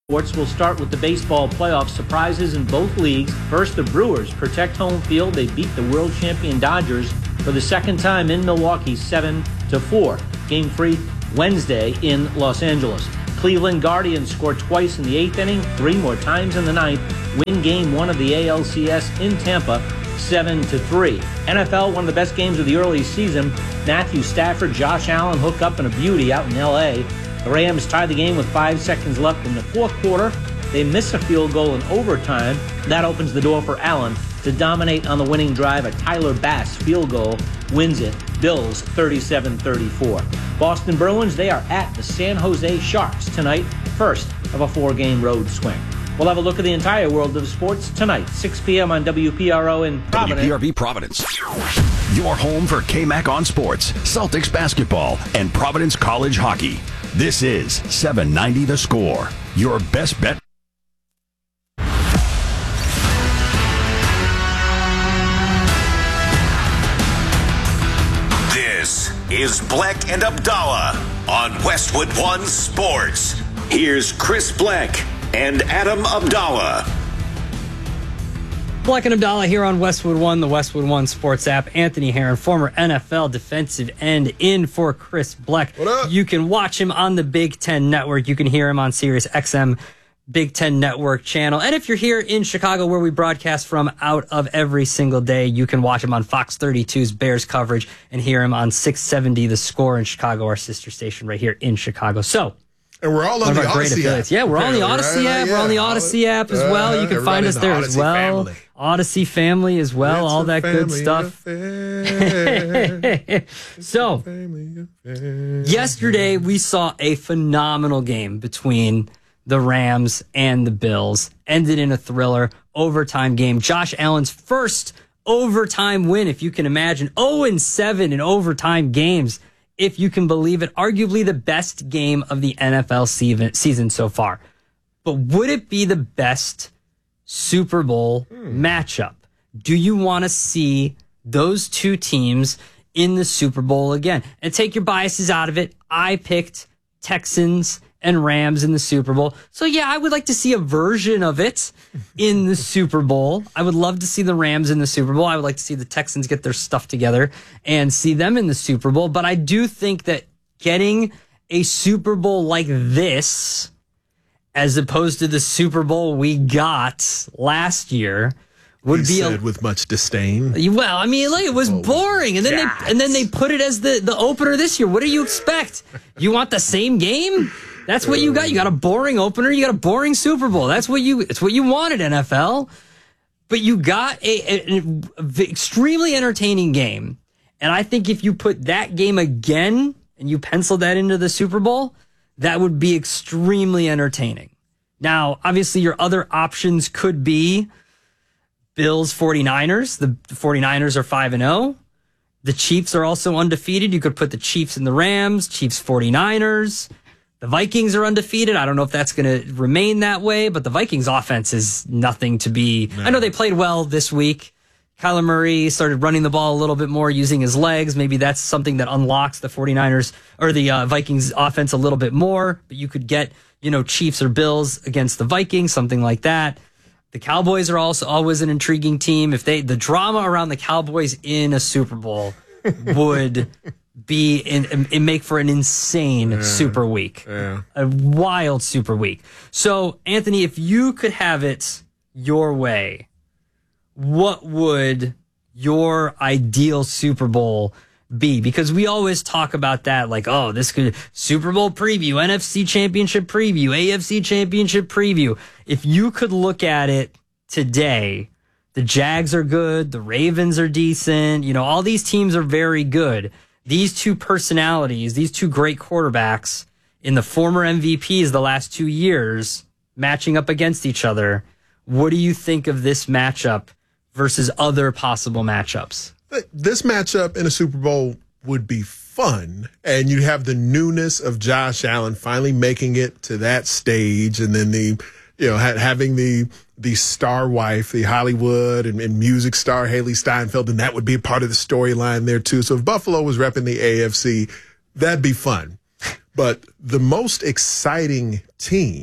Sports will start with the baseball playoff surprises in both leagues. First, the Brewers protect home field. They beat the world champion Dodgers for the second time in Milwaukee, 7-4. Game 3 Wednesday in Los Angeles. Cleveland Guardians score twice in the 8th inning, 3 more times in the 9th. Win Game 1 of the ALCS in Tampa, 7-3. NFL, one of the best games of the early season. Matthew Stafford, Josh Allen hook up in a beauty out in L.A. The Rams tie the game with 5 seconds left in the fourth quarter. They miss a field goal in overtime. That opens the door for Allen to dominate on the winning drive. A Tyler Bass field goal wins it. Bills 37-34. Boston Bruins, they are at the San Jose Sharks tonight, first of a 4-game road swing. We'll have a look at the entire world of sports tonight, 6 p.m. on WPRO in Providence. WPRB Providence. Your home for KMAC on sports, Celtics basketball, and Providence College hockey. This is 790 The Score, your best bet. This is Bleck and Abdallah on Westwood One Sports. Here's Chris Bleck and Adam Abdallah. Bleck and Abdallah here on Westwood One, the Westwood One Sports app. Anthony Herron, former NFL defensive end, in for Chris Bleck. What up? You can watch him on the Big Ten Network. You can hear him on Sirius XM Big Ten Network channel. And if you're here in Chicago, where we broadcast from out of every single day, you can watch him on Fox 32's Bears coverage and hear him on 670 The Score in Chicago, our sister station right here in Chicago. So, and we're all on the Odyssey app. Yeah, we're on the Odyssey app. We're on the Odyssey app as well. You can find us there as well. Family. Odyssey family as well. It's all that good stuff. So, yesterday we saw a phenomenal game between the Rams and the Bills. Ended in a thriller, overtime game. Josh Allen's first overtime win, if you can imagine. 0-7 in overtime games, if you can believe it. Arguably the best game of the NFL season so far. But would it be the best Super Bowl matchup? Do you want to see those two teams in the Super Bowl again? And take your biases out of it. I picked Texans and Rams in the Super Bowl. So yeah, I would like to see a version of it in the Super Bowl. I would love to see the Rams in the Super Bowl. I would like to see the Texans get their stuff together and see them in the Super Bowl. But I do think that getting a Super Bowl like this, as opposed to the Super Bowl we got last year, would be said with much disdain. Well, I mean, like, it was boring, and then they put it as the opener this year. What do you expect? You want the same game? That's what you got. You got a boring opener. You got a boring Super Bowl. It's what you wanted, NFL. But you got an extremely entertaining game, and I think if you put that game again and you pencil that into the Super Bowl, that would be extremely entertaining. Now, obviously, your other options could be Bills 49ers. The 49ers are 5-0. The Chiefs are also undefeated. You could put the Chiefs and the Rams, Chiefs 49ers. The Vikings are undefeated. I don't know if that's going to remain that way, but the Vikings offense is nothing to be. No. I know they played well this week. Kyler Murray started running the ball a little bit more, using his legs. Maybe that's something that unlocks the 49ers or the Vikings offense a little bit more. But you could get, Chiefs or Bills against the Vikings, something like that. The Cowboys are also always an intriguing team. If the drama around the Cowboys in a Super Bowl would be make for an insane Super Week, a wild Super Week. So, Anthony, if you could have it your way, what would your ideal Super Bowl be? Because we always talk about that, like, oh, this could Super Bowl preview, NFC Championship preview, AFC Championship preview. If you could look at it today, the Jags are good, the Ravens are decent, all these teams are very good. These two personalities, these two great quarterbacks in the former MVPs the last 2 years matching up against each other. What do you think of this matchup versus other possible matchups? This matchup in a Super Bowl would be fun, and you have the newness of Josh Allen finally making it to that stage, and then having the star wife, the Hollywood and music star Haley Steinfeld, and that would be a part of the storyline there too. So if Buffalo was repping the AFC, that'd be fun. But the most exciting team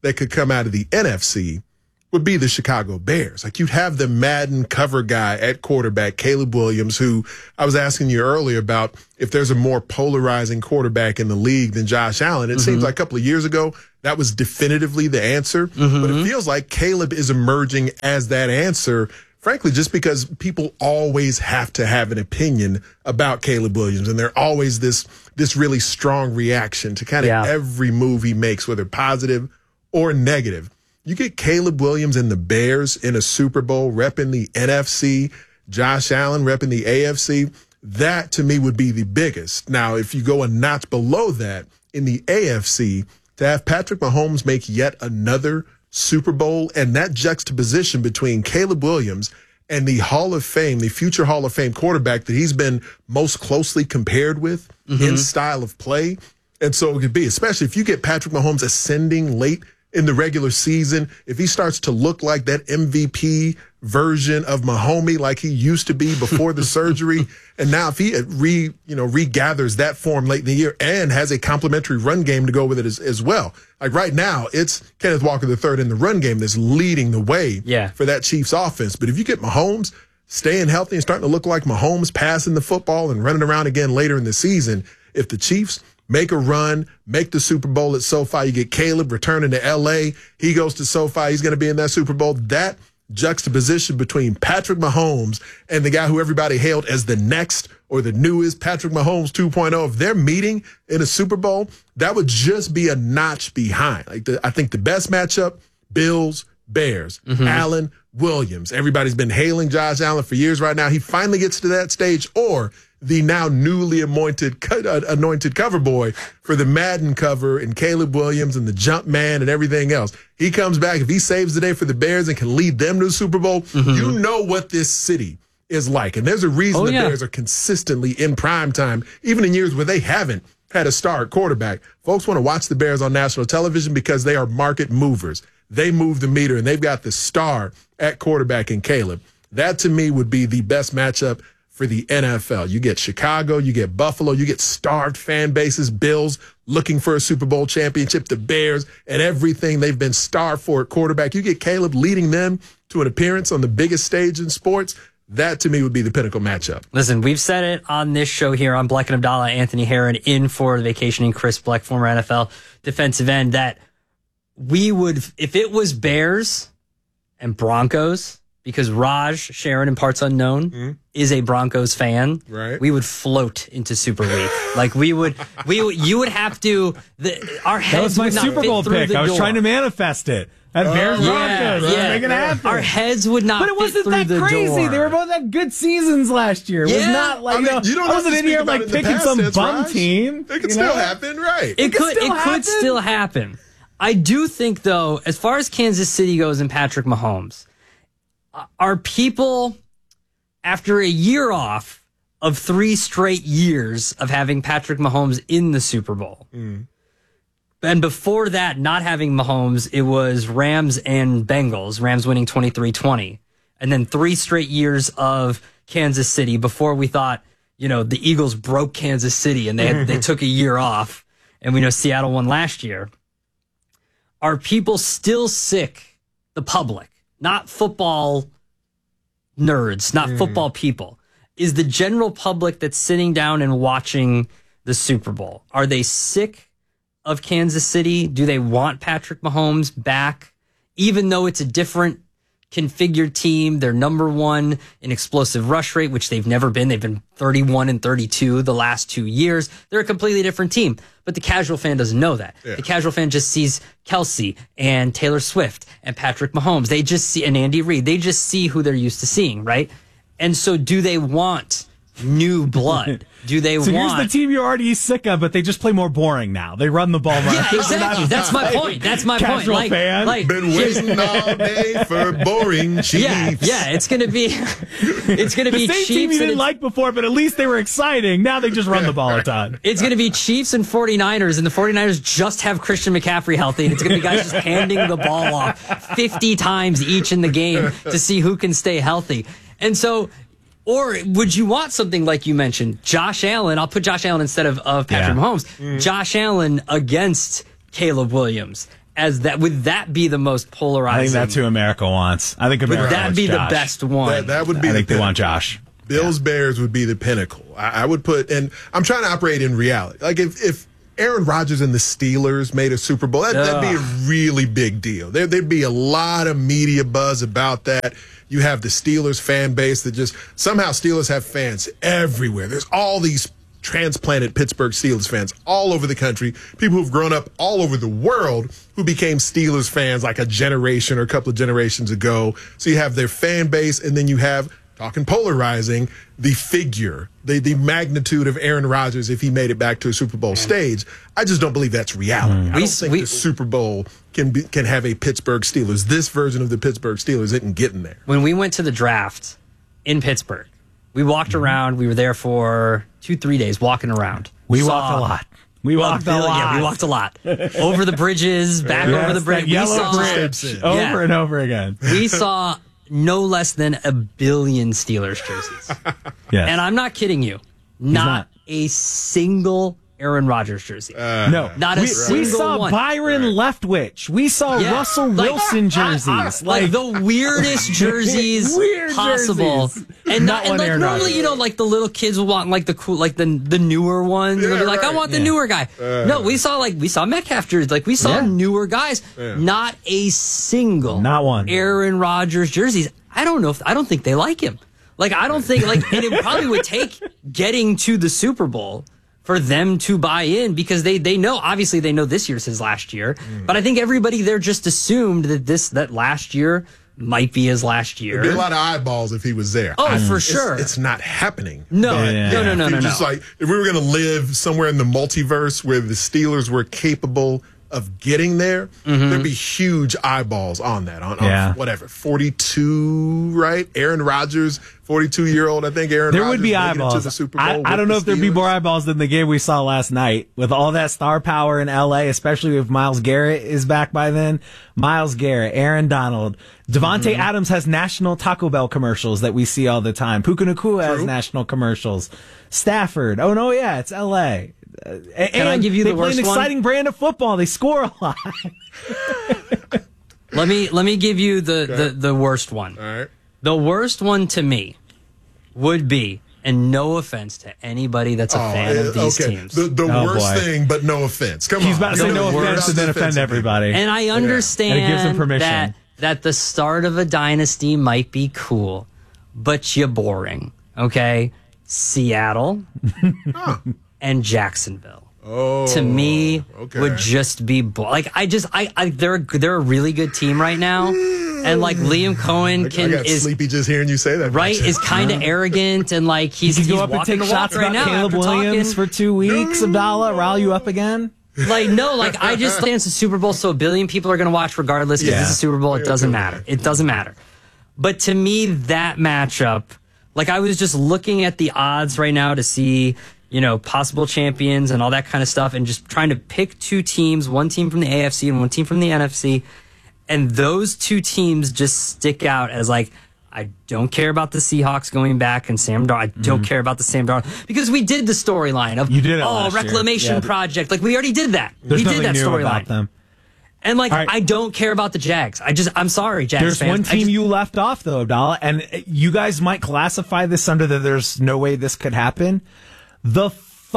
that could come out of the NFC would be the Chicago Bears. Like, you'd have the Madden cover guy at quarterback, Caleb Williams, who I was asking you earlier about if there's a more polarizing quarterback in the league than Josh Allen. It seems like a couple of years ago, that was definitively the answer. But it feels like Caleb is emerging as that answer, frankly, just because people always have to have an opinion about Caleb Williams. And there's always this really strong reaction to kind of every move he makes, whether positive or negative. You get Caleb Williams and the Bears in a Super Bowl, repping the NFC, Josh Allen repping the AFC. That, to me, would be the biggest. Now, if you go a notch below that in the AFC, to have Patrick Mahomes make yet another Super Bowl, and that juxtaposition between Caleb Williams and the Hall of Fame, the future Hall of Fame quarterback that he's been most closely compared with in style of play. And so it could be, especially if you get Patrick Mahomes ascending late in the regular season, if he starts to look like that MVP version of Mahomes like he used to be before the surgery, and now if he regathers that form late in the year and has a complementary run game to go with it as well. Like right now, it's Kenneth Walker III in the run game that's leading the way for that Chiefs offense. But if you get Mahomes staying healthy and starting to look like Mahomes passing the football and running around again later in the season, if the Chiefs make a run, make the Super Bowl at SoFi, you get Caleb returning to L.A., he goes to SoFi, he's going to be in that Super Bowl. That juxtaposition between Patrick Mahomes and the guy who everybody hailed as the next or the newest Patrick Mahomes 2.0, if they're meeting in a Super Bowl, that would just be a notch behind. I think the best matchup, Bills, Bears, Allen, Williams. Everybody's been hailing Josh Allen for years right now. He finally gets to that stage, or the now newly anointed cover boy for the Madden cover and Caleb Williams and the jump man and everything else. He comes back. If he saves the day for the Bears and can lead them to the Super Bowl, you know what this city is like. And there's a reason the Bears are consistently in prime time, even in years where they haven't had a star at quarterback. Folks want to watch the Bears on national television because they are market movers. They move the meter, and they've got the star at quarterback in Caleb. That, to me, would be the best matchup for the NFL. You get Chicago, you get Buffalo, you get starved fan bases, Bills looking for a Super Bowl championship, the Bears, and everything they've been starved for at quarterback. You get Caleb leading them to an appearance on the biggest stage in sports. That, to me, would be the pinnacle matchup. Listen, we've said it on this show here on Bleck and Abdallah, Anthony Herron in for the vacationing Chris Bleck, former NFL defensive end, that we would, if it was Bears and Broncos, because Raj Sharon in Parts Unknown is a Broncos fan, right? We would float into Super Week. Like you would have to. Our heads. That was my Super Bowl pick. I was trying to manifest it. At Bears Broncos, make it happen. Our heads would not. But it wasn't that crazy. Door. They were both had good seasons last year. It was not like I wasn't in here like picking some bum team. It could still happen, right? It could still happen. I do think, though, as far as Kansas City goes and Patrick Mahomes, are people, after a year off of 3 straight years of having Patrick Mahomes in the Super Bowl, and before that, not having Mahomes, it was Rams and Bengals, Rams winning 23-20, and then 3 straight years of Kansas City before we thought, the Eagles broke Kansas City and they took a year off, and we know Seattle won last year. Are people still sick, the public, not football nerds, not football people, is the general public that's sitting down and watching the Super Bowl, are they sick of Kansas City? Do they want Patrick Mahomes back? Even though it's a different configured team, they're number 1 in explosive rush rate, which they've never been. They've been 31 and 32 the last 2 years. They're a completely different team. But the casual fan doesn't know that. Yeah. The casual fan just sees Kelsey and Taylor Swift and Patrick Mahomes. They just see, and Andy Reid. They just see who they're used to seeing, right? And so do they want new blood? Do they want... here's the team you're already sick of, but they just play more boring now. They run the ball right. Yeah, exactly. That's my point. Casual fan. Been waiting all day for boring Chiefs. Yeah, it's going to be the same Chiefs team you didn't like before, but at least they were exciting. Now they just run the ball a ton. It's going to be Chiefs and 49ers, and the 49ers just have Christian McCaffrey healthy, and it's going to be guys just handing the ball off 50 times each in the game to see who can stay healthy. And so... Or would you want something like you mentioned, Josh Allen? I'll put Josh Allen instead of Patrick Mahomes. Josh Allen against Caleb Williams. As that would that be the most polarizing? I think that's who America wants. I think America would that wants be Josh. the best one? That would be. I think they want Josh. Bills Bears would be the pinnacle. I would put, and I'm trying to operate in reality. Like if Aaron Rodgers and the Steelers made a Super Bowl, that'd be a really big deal. There'd be a lot of media buzz about that. You have the Steelers fan base that just somehow Steelers have fans everywhere. There's all these transplanted Pittsburgh Steelers fans all over the country, people who've grown up all over the world who became Steelers fans like a generation or a couple of generations ago. So you have their fan base, and then you have, talking polarizing, the figure, the magnitude of Aaron Rodgers if he made it back to a Super Bowl stage. I just don't believe that's reality. I don't think the Super Bowl can have a Pittsburgh Steelers. This version of the Pittsburgh Steelers isn't getting there. When we went to the draft in Pittsburgh, we walked around. We were there for 2-3 days walking around. We walked a lot. We walked a lot. Yeah, we walked a lot. Over the bridges, back over the bridge. Yellow bridge. Over and over again. We saw no less than 1 billion Steelers jerseys. Yes. And I'm not kidding you. Not a single Aaron Rodgers jersey. No. Not a single one. We saw Byron Leftwich. We saw Russell Wilson jerseys. Like the weirdest jerseys possible. Jerseys. And normally, like the little kids will want like the cool, like the newer ones. They'll be like, I want the newer guy. No, we saw Metcalf jerseys. Like we saw newer guys. Not a single. Not one. Aaron Rodgers jerseys. I don't think they like him. Like I don't think and it probably would take getting to the Super Bowl for them to buy in, because they know, obviously they know this year's his last year, but I think everybody there just assumed that last year might be his last year. There'd be a lot of eyeballs if he was there. Oh, for sure. It's not happening. No. Just like if we were going to live somewhere in the multiverse where the Steelers were capable of getting there, there'd be huge eyeballs on that. On whatever, 42, right? Aaron Rodgers, 42-year-old. I think Aaron there Rodgers would be eyeballs. To the Super Bowl I don't know if there'd be more eyeballs than the game we saw last night with all that star power in LA, especially if Myles Garrett is back by then. Myles Garrett, Aaron Donald, Devontae Adams has national Taco Bell commercials that we see all the time. Puka Nacua has national commercials. Stafford. Oh no, yeah, it's LA. Can I give you the worst one? They play an exciting brand of football. They score a lot. Let me give you the worst one. All right. The worst one to me would be, and no offense to anybody that's a fan of these teams. The worst thing, but no offense. Come on. He's about to say no offense and then offend everybody. And I understand and it gives him permission. that the start of a dynasty might be cool, but you're boring. Okay? Seattle and Jacksonville. To me, would just be like they're a really good team right now, and like Liam Cohen is sleepy just hearing you say that. Right, is kind of arrogant, and like he's go up and take shots right now. Caleb Williams for 2 weeks. Abdallah, rile you up again? Like no, like I just think it's a Super Bowl, so 1 billion people are going to watch regardless because it's a Super Bowl. It doesn't matter. It doesn't matter. But to me, that matchup, like I was just looking at the odds right now to see, possible champions and all that kind of stuff, and just trying to pick two teams, one team from the AFC and one team from the NFC. And those two teams just stick out as like, I don't care about the Seahawks going back and Sam Darnold. I don't care about the Sam Darnold, because we did the storyline of reclamation project. Like we already did that. There's we did that storyline. And like, I don't care about the Jags. I'm sorry, Jags There's fans. one team you left off though, Abdallah, and you guys might classify this under the there's no way this could happen. The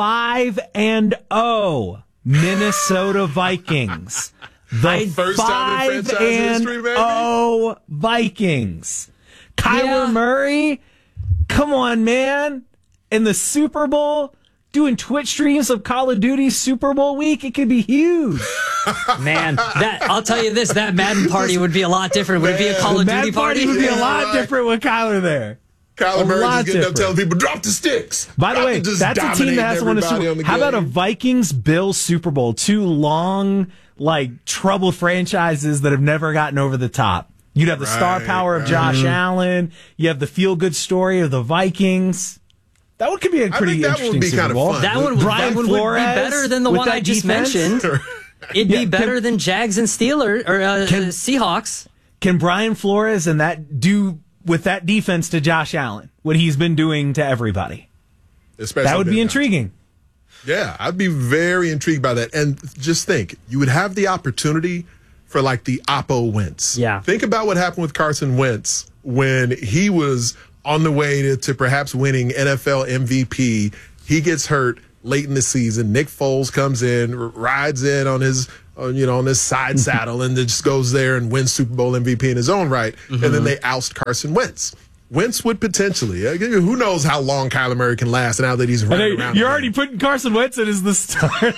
5-0 Minnesota Vikings. The first time in franchise history, baby. 5-0 Vikings. Kyler Murray, come on, man. In the Super Bowl, doing Twitch streams of Call of Duty Super Bowl week, it could be huge. Man, I'll tell you this, that Madden party would be a lot different. Would it be a Call of Duty party? Would be a lot different with Kyler there. Kyler Murray just getting up telling people, drop the sticks. By the way, that's a team that has won a Super Bowl. How about a Vikings-Bills Super Bowl? Two long, troubled franchises that have never gotten over the top. You'd have the star power of Josh Allen. You have the feel-good story of the Vikings. That one could be a pretty interesting Super Bowl. That one would be better than the one I just mentioned. It'd be better than Jags and Steelers or Seahawks. Can Brian Flores and that do with that defense to Josh Allen what he's been doing to everybody? Especially that would be intriguing. Yeah, I'd be very intrigued by that. And just think, you would have the opportunity for like the Oppo Wentz. Yeah. Think about what happened with Carson Wentz when he was on the way to perhaps winning NFL MVP. He gets hurt late in the season. Nick Foles comes in, rides in on his on this side saddle, and then just goes there and wins Super Bowl MVP in his own right. Mm-hmm. And then they oust Carson Wentz. Wentz would potentially, who knows how long Kyler Murray can last now that he's running around. You're already putting Carson Wentz in as the starter.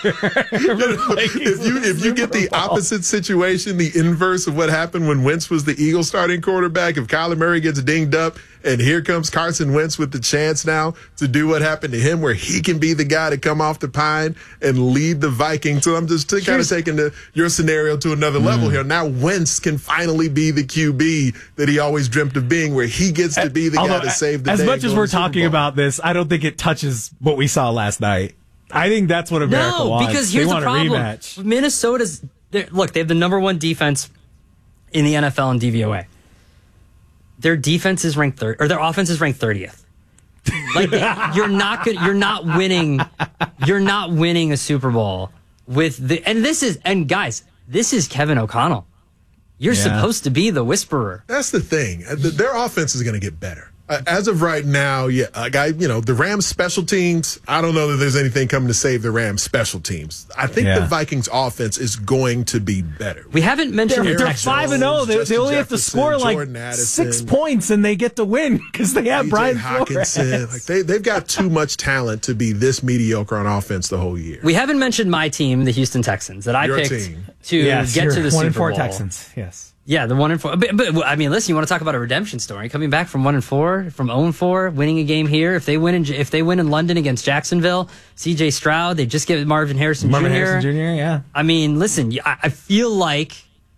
If you get the opposite situation, the inverse of what happened when Wentz was the Eagles starting quarterback, if Kyler Murray gets dinged up and here comes Carson Wentz with the chance now to do what happened to him where he can be the guy to come off the pine and lead the Vikings. So I'm just kind of taking your scenario to another level here. Now Wentz can finally be the QB that he always dreamt of being, where he gets to be the guy to save the day. As much as we're talking about this, I don't think it touches what we saw last night. I think that's what America wants. No, because here's the problem. Rematch. Minnesota's, look, they have the number 1 defense in the NFL in DVOA. Their defense is ranked third, or their offense is ranked 30th. Like you're not winning a Super Bowl with guys, this is Kevin O'Connell. You're supposed to be the whisperer. That's the thing. Their offense is going to get better. As of right now, the Rams special teams, I don't know that there's anything coming to save the Rams special teams. I think the Vikings offense is going to be better. We haven't mentioned they're 5-0. They only have to score like 6 points and they get to win because they have Brian Hockenson. Like they've got too much talent to be this mediocre on offense the whole year. We haven't mentioned my team, the Houston Texans, that I picked to get to the Super Bowl. 1-4 Texans, yes. Yeah, the 1-4. But I mean, listen, you want to talk about a redemption story? Coming back from 1-4, from 0-4, winning a game here. If they win in London against Jacksonville, C.J. Stroud, they just get Marvin Harrison Jr. Yeah. I mean, listen, I feel like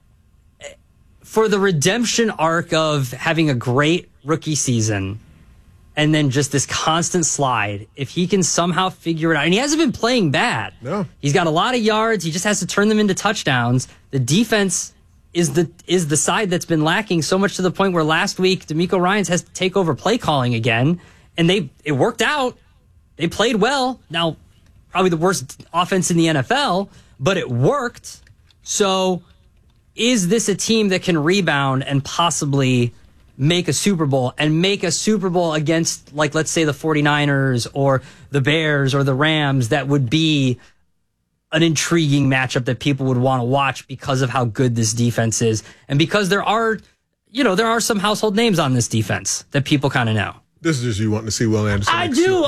for the redemption arc of having a great rookie season and then just this constant slide, if he can somehow figure it out, and he hasn't been playing bad. No, he's got a lot of yards. He just has to turn them into touchdowns. The defense is the side that's been lacking so much to the point where last week DeMeco Ryans has to take over play calling again, and it worked out. They played well. Now, probably the worst offense in the NFL, but it worked. So, is this a team that can rebound and possibly make a Super Bowl and make a Super Bowl against, like, let's say the 49ers or the Bears or the Rams? That would be an intriguing matchup that people would want to watch because of how good this defense is. And because there are some household names on this defense that people kind of know. This is just you wanting to see Will Anderson. I do.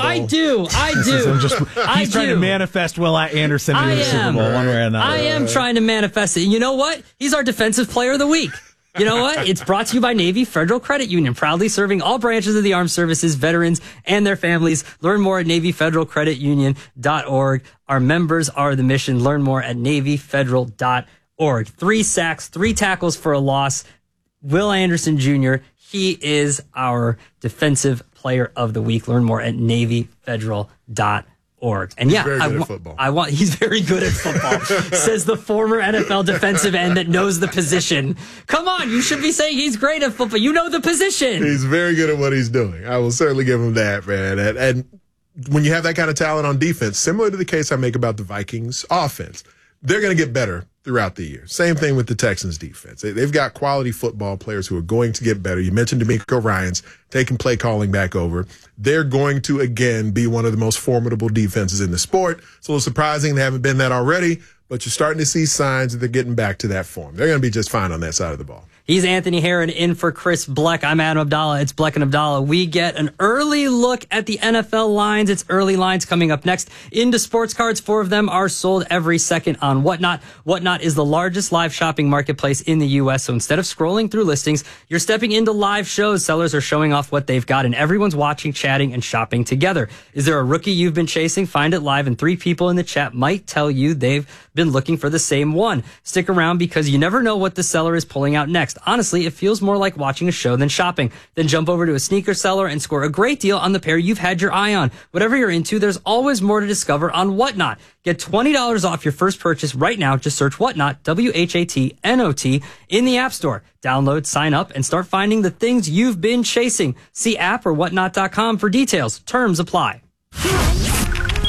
He's trying to manifest Will Anderson in the Super Bowl one way or another. I am trying to manifest it. And you know what? He's our Defensive Player of the Week. You know what? It's brought to you by Navy Federal Credit Union, proudly serving all branches of the armed services, veterans, and their families. Learn more at NavyFederalCreditUnion.org. Our members are the mission. Learn more at NavyFederal.org. 3 sacks, 3 tackles for a loss. Will Anderson Jr., he is our Defensive Player of the Week. Learn more at NavyFederal.org. And he's very good at football. He's very good at football, says the former NFL defensive end that knows the position. Come on, you should be saying he's great at football. You know the position. He's very good at what he's doing. I will certainly give him that, man. And when you have that kind of talent on defense, similar to the case I make about the Vikings offense, they're going to get better throughout the year. Same thing with the Texans defense. They've got quality football players who are going to get better. You mentioned DeMeco Ryans taking play calling back over. They're going to, again, be one of the most formidable defenses in the sport. It's a little surprising they haven't been that already, but you're starting to see signs that they're getting back to that form. They're going to be just fine on that side of the ball. He's Anthony Herron in for Chris Bleck. I'm Adam Abdallah. It's Bleck and Abdallah. We get an early look at the NFL lines. It's early lines coming up next. Into sports cards, 4 of them are sold every second on Whatnot. Whatnot is the largest live shopping marketplace in the U.S. So instead of scrolling through listings, you're stepping into live shows. Sellers are showing off what they've got, and everyone's watching, chatting, and shopping together. Is there a rookie you've been chasing? Find it live, and 3 people in the chat might tell you they've been looking for the same one. Stick around because you never know what the seller is pulling out next. Honestly, it feels more like watching a show than shopping. Then jump over to a sneaker seller and score a great deal on the pair you've had your eye on. Whatever you're into, there's always more to discover on Whatnot. Get $20 off your first purchase right now. Just search Whatnot, WHATNOT, in the App Store. Download, sign up, and start finding the things you've been chasing. See app or whatnot.com for details. Terms apply.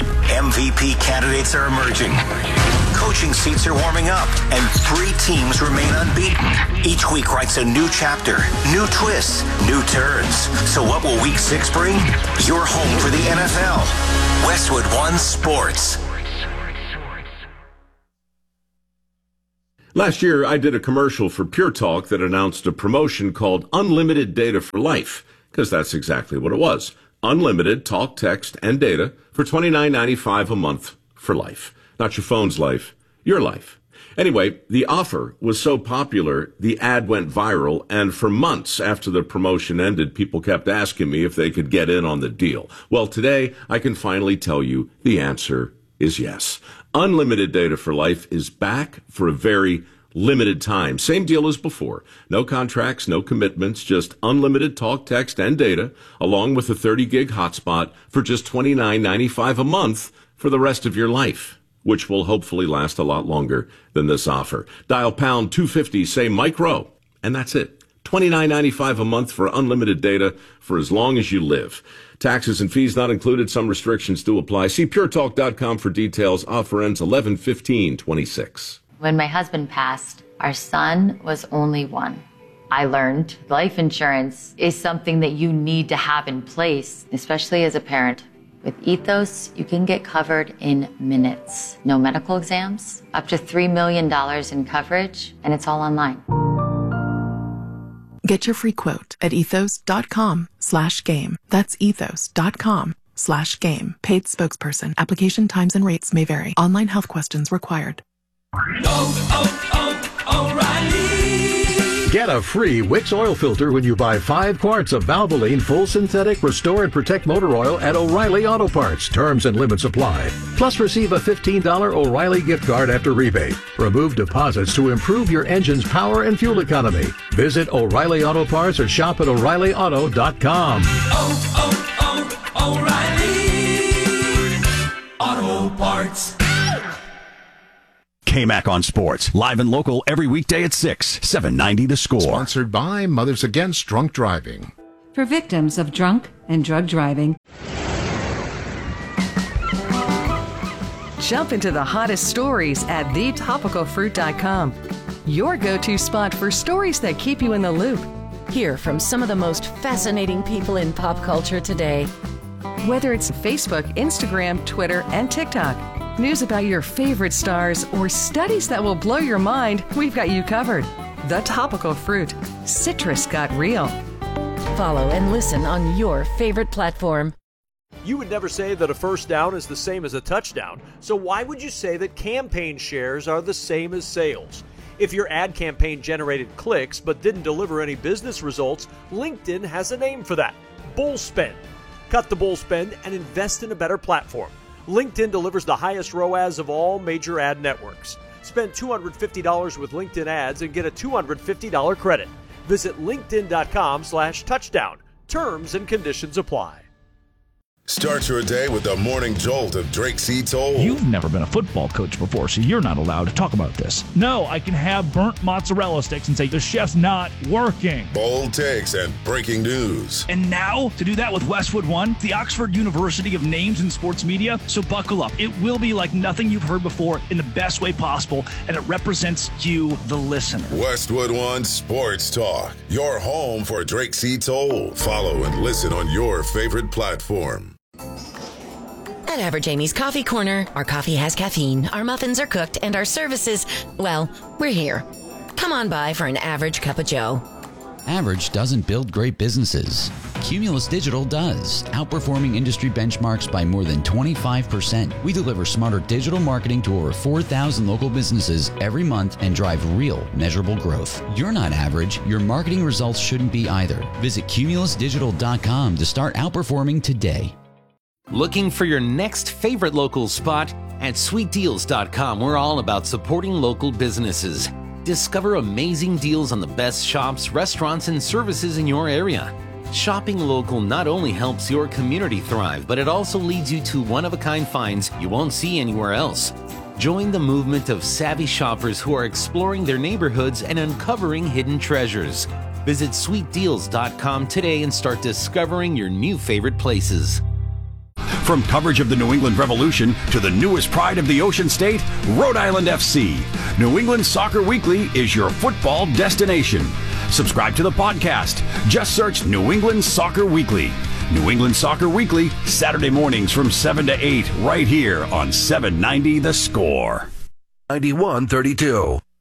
MVP candidates are emerging. Coaching seats are warming up, and 3 teams remain unbeaten. Each week writes a new chapter, new twists, new turns. So what will Week 6 bring? Your home for the NFL. Westwood One Sports. Last year, I did a commercial for Pure Talk that announced a promotion called Unlimited Data for Life, because that's exactly what it was. Unlimited talk, text, and data for $29.95 a month for life. Not your phone's life, your life. Anyway, the offer was so popular, the ad went viral, and for months after the promotion ended, people kept asking me if they could get in on the deal. Well, today, I can finally tell you the answer is yes. Unlimited Data for Life is back for a very limited time. Same deal as before. No contracts, no commitments, just unlimited talk, text, and data, along with a 30-gig hotspot for just $29.95 a month for the rest of your life, which will hopefully last a lot longer than this offer. Dial pound 250, say micro, and that's it. $29.95 a month for unlimited data for as long as you live. Taxes and fees not included. Some restrictions do apply. See puretalk.com for details. Offer ends 11/15/26. When my husband passed, our son was only 1. I learned life insurance is something that you need to have in place, especially as a parent. With Ethos, you can get covered in minutes. No medical exams, up to $3 million in coverage, and it's all online. Get your free quote at ethos.com/game. That's ethos.com/game. Paid spokesperson. Application times and rates may vary. Online health questions required. O'Reilly. Get a free Wix oil filter when you buy 5 quarts of Valvoline Full Synthetic Restore and Protect Motor Oil at O'Reilly Auto Parts. Terms and limits apply. Plus, receive a $15 O'Reilly gift card after rebate. Remove deposits to improve your engine's power and fuel economy. Visit O'Reilly Auto Parts or shop at O'ReillyAuto.com. O'Reilly Auto Parts. KMAC on Sports, live and local every weekday at 6, 790 The Score. Sponsored by Mothers Against Drunk Driving. For victims of drunk and drug driving. Jump into the hottest stories at thetopicalfruit.com. Your go-to spot for stories that keep you in the loop. Hear from some of the most fascinating people in pop culture today. Whether it's Facebook, Instagram, Twitter, and TikTok. News about your favorite stars or studies that will blow your mind, we've got you covered. The Topical Fruit. Citrus got real. Follow and listen on your favorite platform. You would never say that a first down is the same as a touchdown, so why would you say that campaign shares are the same as sales? If your ad campaign generated clicks but didn't deliver any business results, LinkedIn has a name for that: bull spend. Cut the bull spend and invest in a better platform. LinkedIn delivers the highest ROAS of all major ad networks. Spend $250 with LinkedIn ads and get a $250 credit. Visit linkedin.com/touchdown. Terms and conditions apply. Start your day with the morning jolt of Drake C. Toll. You've never been a football coach before, so you're not allowed to talk about this. No, I can have burnt mozzarella sticks and say the chef's not working. Bold takes and breaking news. And now, to do that with Westwood One, the Oxford University of Names in Sports Media. So buckle up. It will be like nothing you've heard before in the best way possible, and it represents you, the listener. Westwood One Sports Talk, your home for Drake C. Toll. Follow and listen on your favorite platform. At Average Amy's Coffee Corner, our coffee has caffeine, our muffins are cooked, and our services, well, we're here. Come on by for an average cup of joe. Average doesn't build great businesses. Cumulus Digital does, outperforming industry benchmarks by more than 25%. We deliver smarter digital marketing to over 4,000 local businesses every month and drive real, measurable growth. You're not average. Your marketing results shouldn't be either. Visit cumulusdigital.com to start outperforming today. Looking for your next favorite local spot? At sweetdeals.com, we're all about supporting local businesses. Discover amazing deals on the best shops, restaurants, and services in your area. Shopping local not only helps your community thrive, but it also leads you to one-of-a-kind finds you won't see anywhere else. Join the movement of savvy shoppers who are exploring their neighborhoods and uncovering hidden treasures. Visit sweetdeals.com today and start discovering your new favorite places. From coverage of the New England Revolution to the newest pride of the Ocean State, Rhode Island FC. New England Soccer Weekly is your football destination. Subscribe to the podcast. Just search New England Soccer Weekly. New England Soccer Weekly, Saturday mornings from 7 to 8, right here on 790 The Score. 91-32.